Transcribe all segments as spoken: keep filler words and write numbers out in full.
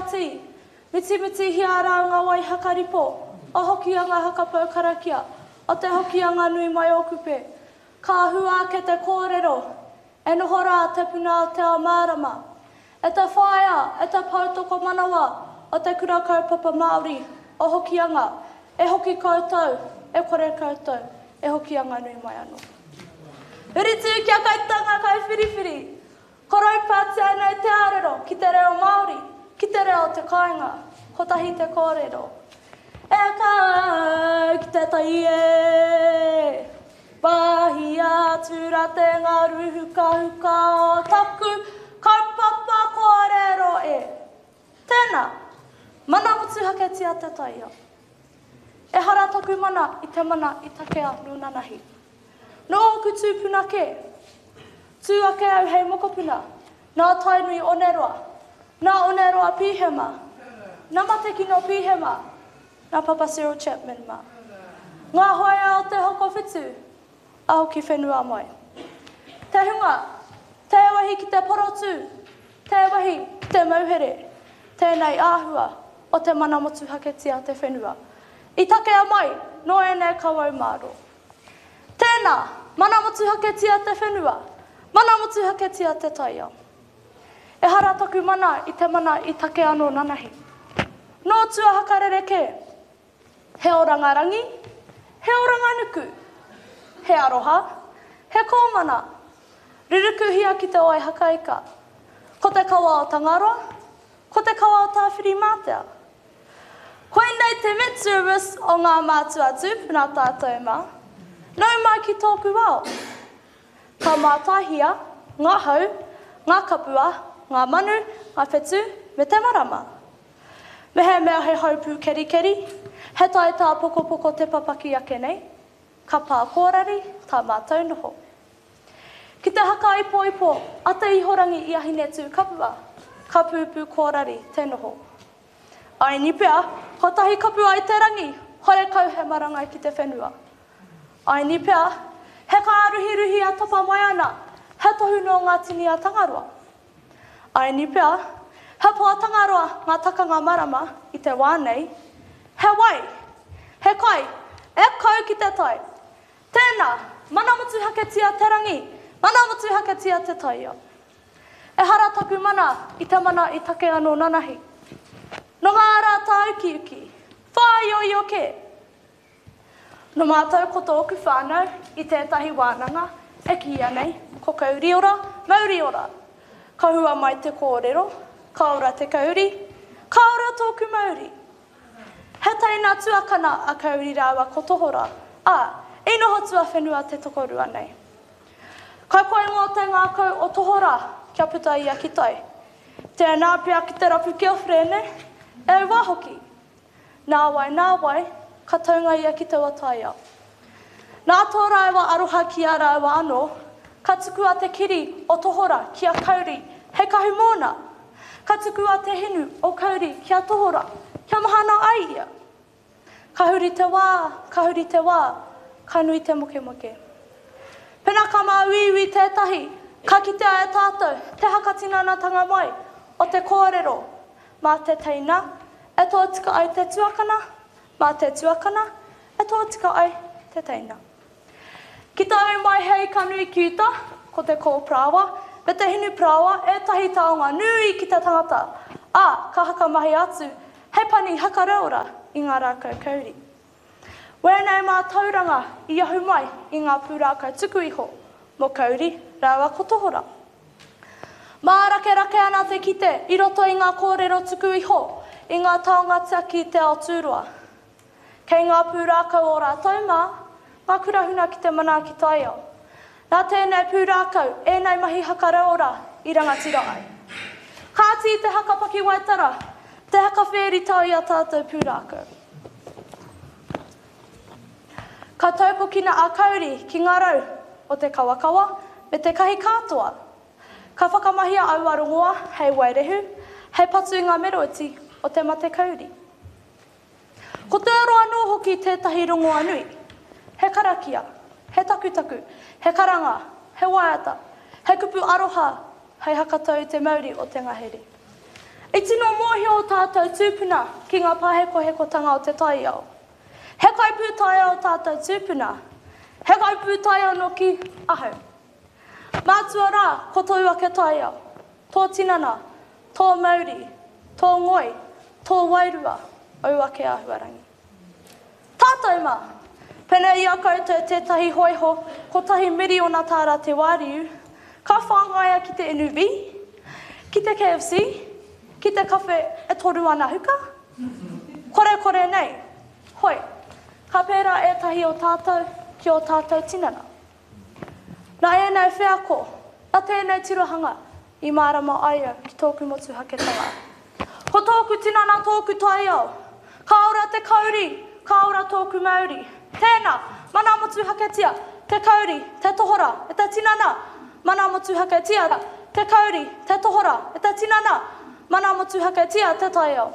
ati, miti miti hiara ngā wai hakaripo, o hoki a ngā hakapau karakia, o te hoki a ngā nui mai o kupe. Ka hua ke te kōrero, e noho rā te puna o te ao mārama. E te whaia, e te pautoko manawa, o te kura kaupapa Māori, o hoki anga, e hoki koutou, e kore koutou, e hoki anga nui mai anō. Uritu kia kaitanga kai whiriwhiri, koroi pātia nei te arero, ki te reo Māori, ki te reo te kāinga, kotahi te kōrero. E kau ki te taie, pahi atura te ngā ruhuka huka o taku, kaupapa kōrero e. Tēnā, mana mutu haketia te taia. E hara taku mana i te mana i takea nunanahi. No oku tūpuna ke, tū ake au hei mokopuna, nā tainui oneroa, nā oneroa pihema, nā mate kino pihema, nā Papa Cyril Chapman ma. Ngā hoia o te hoko whitu, aho ki whenua mai. Te hunga, te wahi ki te porotu, te wahi ki te mauhere, tēnei āhua o te mana motu haketia te whenua. I takea mai, no e nei kawau māro. Tēnā, mana motu haketia te whenua, mana motu haketia te taia. E hara taku mana i te mana i take anō nanahi. Nō tua hakarere ke, he orangarangi, he oranganuku, he aroha, he kōmana, riruku hia ki te oi hakaika, ko te kawa o Tangaroa, ko te kawa o Tāwhiri Mātea. Koe nei te Met Service o ngā mātua atu, puna tātou mā, nau mai ki tōku ao. Ka mātahia, ngā hau, ngā kapua, ngā manu, ngā whetu, me te marama. Me he mea he haupū keri keri, he tai tā poko poko te papaki ake nei, ka pā kōrari, tā mātou noho. Ki te haka ipo ipo, a te ihorangi i ahine tū kapua, ka pūpū kōrari te noho. Ai ni pea, ko tahi kapua i te rangi, hore kau he marangai ki te whenua. Ai ni pea, he ka aruhi ruhi a topa mai ana, he tohu no ngā tini a Tangaroa. Ai ni pea, he po a Tangaroa ngā takanga marama i te wānei, he wai, he kai, e kau ki te tai. Tēnā, mana motu haketia te rangi, mana motu haketia te taia. E hara taku mana i te mana i take anō nanahi. No ngā rā tā uki uki, whai oi o ke. No mātou ko tōku whānau i tētahi wānanga, e kia nei, ko kauri ora, mauri ora. Ka hua mai te kōrero, ka ora te kauri, ka ora tōku mauri. He teina tuakana a kauri rāua ko tohora, a, e noho tua whenua te tokorua nei. Ka koe ngō te ngā kau o tohora, kia puta ia ki tai. Tēnā pia ki te rapu ki o whrene, e wahoki. Nā wai, nā wai, ka taunga ia ki te wataia. Nā tō raiwa aroha ki a raiwa anō, ka tuku a te kiri o tohora ki a kauri, he kahu mōna. Ka tuku a te hinu o kauri ki a tohora, kia mahana ai ia. Ka huri te wā, ka huri te wā, ka nui te moke moke. Pena ka mā wiwi tētahi, ka kitea e tātou, te hakatinanatanga mai, o te kōrero, mā te teina, e tō tika ai te tuakana, mā te tuakana, e tō tika ai te teina. Ki tāu mai hei ka nui kiuta, ko te kō prawa, me te hinu prawa, e tahi taonga nui ki te tangata, a ka haka mahi atu, hei pani haka reora i ngā rākau kauri. Wēnei mā tauranga i ahu mai i ngā pūrākau tuku iho, mo kauri, rāua ko tohora. Mā rake rake ana te kite, i roto i ngā kōrero tuku iho, i ngā taongatia ki te Aotearoa. Kei ngā pūrākau o rātou mā, ngā kurahuna ki te mana ki taia. Nā tēnei pūrākau, e nei mahi haka reora i rangatira ai. Kāti te haka paki waitara, te haka whēri tau i a tātou pūrākau. Ka taupokina a kauri ki ngā rau o te kawakawa me te kahi kātoa. Ka whakamahia au arongoa hei wairehu, hei patu ngā meroiti o te mate kauri. Ko te aroa nō hoki tētahi rongoa nui, he karakia, he takutaku, he karanga, he waiata, he kupu aroha, hei hakatau te mauri o te ngahere. I tino mohi o tātou tūpuna ki ngā pāheko hekotanga o te tai au. He kai pūtai o tātou tūpuna. He kai pūtai o no ki ahu. Mātua rā, ko tō uake tai au. Tō tinana, tō Māori, tō ngoi, tō wairua o uake ahuarangi. Tātou mā, pēnei ia koutou tētahi hoiho, ko tahi miri o nā tāra te wāriu, ka whāngaia ki te N U V, ki te K F C, ki te kawhe e toru ana huka. Kore kore nei, hoi, ka pērā e tahi o tātou ki o tātou tinana. Nā e nei whiako, nā tēnei tirohanga, i mārama aia ki tōku motu haketanga. Ko tōku tinana tōku tai au, ka ora te kauri, ka ora tōku Māori. Tēnā, mana motu haketia, te kauri, te tohora, e te tinana, mana motu haketia, te kauri, te tohora, e te tinana, mana motu haketia, te tai au.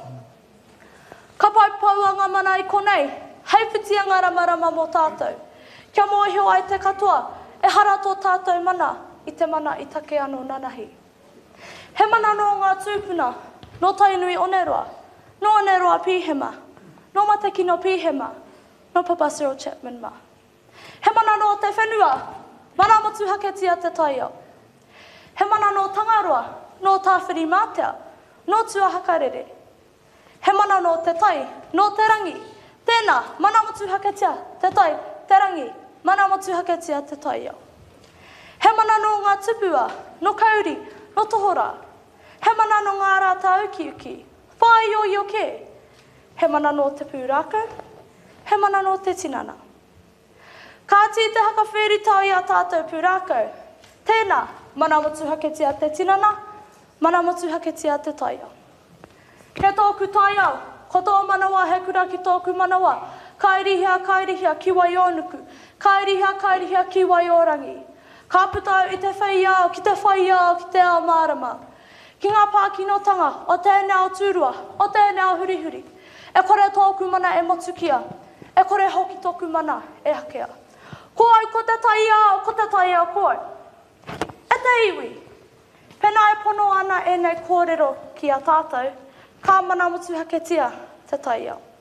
Ka pai pauanga mana i konei, hei whiti anga ramarama mō tātou. Kia mōhio ai te katoa, e hara tō tātou mana, i te mana i take anō nanahi. He mana no ngā tūpuna, no tainui oneroa, no oneroa pīhema, no mateki no pīhema, no Papa Cyril Chapman ma. He mana no te whenua, mana motu haketia te tai au. He mana no tangaroa, no tāwhiri mātea, no tua hakarere. He mana no te tai, no te rangi, tēnā, mana motu haketia, te tai, te rangi, mana motu haketia te tai au. He mana no ngā tupua, no kauri, no tohora. He mana no ngā rāta uki uki, whai o i o ke. He mana no te pūrākau, he mana no te tinana. Ka tī te haka whiri tau i a tātou pūrākau. Tēnā, mana motu haketia te tinana, mana motu haketia te tai au. He tōku tai au, ko tō manawa he kura ki tōku manawa. Kairihia, kairihia ki wai ōnuku. Kairihia, kairihia ki wai ōrangi. Ka putau i te whai au, ki te whai au, ki te ao mārama. Ki ngā pākinotanga, o tēnei ao tūrua, o tēnei ao hurihuri. E kore tōku mana e motukia, e kore hoki tōku mana e hakea. Ko ai ko te tai au, ko te tai au koe. E te iwi, pēnā e pono ana e nei kōrero ki a tātou, ka mana motu haketia te tai au.